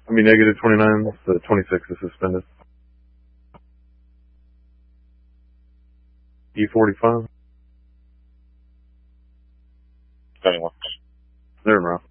I mean, negative 29, the 26 is suspended. E45. 21. There, bro.